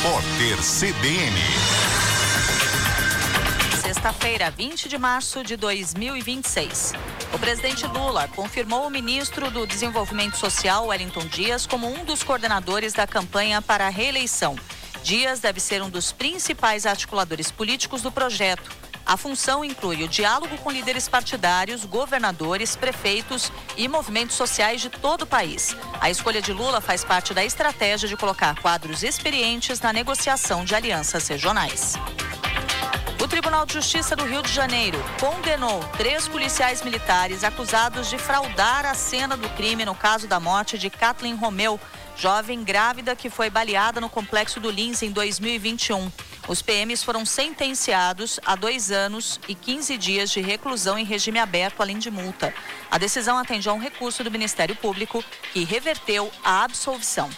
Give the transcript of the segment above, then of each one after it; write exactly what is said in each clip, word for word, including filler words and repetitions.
Repórter C B N. Sexta-feira, vinte de março de dois mil e vinte e seis. O presidente Lula confirmou o ministro do Desenvolvimento Social, Wellington Dias, como um dos coordenadores da campanha para a reeleição. Dias deve ser um dos principais articuladores políticos do projeto. A função inclui o diálogo com líderes partidários, governadores, prefeitos e movimentos sociais de todo o país. A escolha de Lula faz parte da estratégia de colocar quadros experientes na negociação de alianças regionais. O Tribunal de Justiça do Rio de Janeiro condenou três policiais militares acusados de fraudar a cena do crime no caso da morte de Kathleen Romeu, jovem grávida que foi baleada no Complexo do Lins em dois mil e vinte e um. Os P Ms foram sentenciados a dois anos e quinze dias de reclusão em regime aberto, além de multa. A decisão atende a um recurso do Ministério Público, que reverteu a absolvição.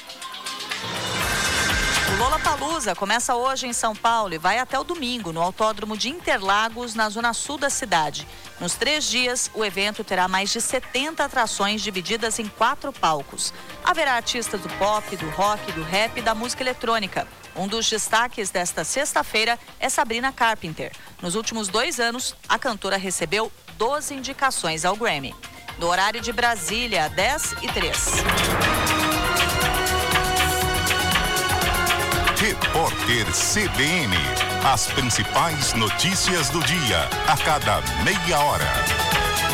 O Lollapalooza começa hoje em São Paulo e vai até o domingo no Autódromo de Interlagos, na zona sul da cidade. Nos três dias, o evento terá mais de setenta atrações divididas em quatro palcos. Haverá artistas do pop, do rock, do rap e da música eletrônica. Um dos destaques desta sexta-feira é Sabrina Carpenter. Nos últimos dois anos, a cantora recebeu doze indicações ao Grammy. No horário de Brasília, dez e três. Repórter C B N. As principais notícias do dia, a cada meia hora.